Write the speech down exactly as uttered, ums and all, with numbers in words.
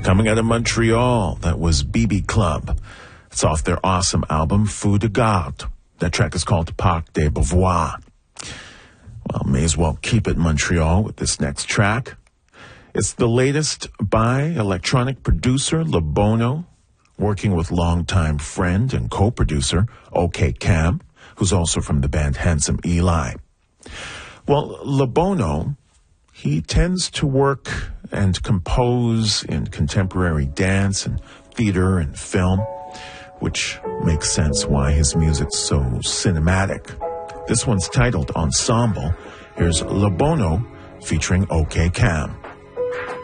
Coming out of Montreal, that was B B Club. It's off their awesome album, Feu de Garde. That track is called Parc des Beauvoirs. Well, may as well keep it Montreal with this next track. It's the latest by electronic producer Le Bono, working with longtime friend and co-producer OK Cam, who's also from the band Handsome Eli. Well, Le Bono, he tends to work and compose in contemporary dance and theater and film, which makes sense why his music's so cinematic. This one's titled Ensemble. Here's Le Bono featuring OK Cam.